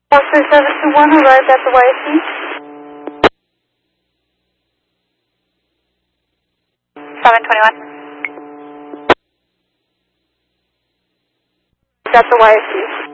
Foster 721 arrived at the YC. 721. At the YC.